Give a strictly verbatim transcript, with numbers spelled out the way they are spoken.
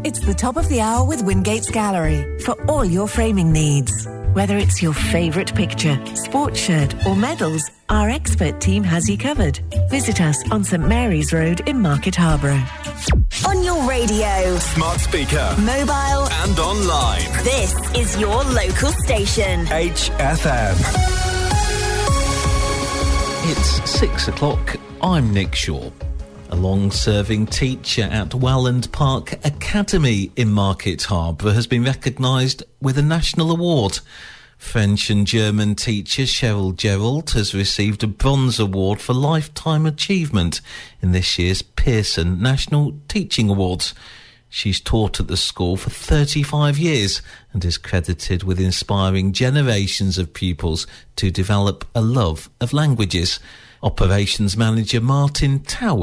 It's the top of the hour with Wingate's Gallery for all your framing needs. Whether it's your favourite picture, sports shirt or medals, our expert team has you covered. Visit us on St Mary's Road in Market Harborough. On your radio, smart speaker, mobile and online. This is your local station. H F M. It's six o'clock. I'm Nick Shaw. A long-serving teacher at Welland Park Academy in Market Harborough has been recognised with a national award. French and German teacher Cheryl Gerald has received a bronze award for lifetime achievement in this year's Pearson National Teaching Awards. She's taught at the school for thirty-five years and is credited with inspiring generations of pupils to develop a love of languages. Operations Manager Martin Tower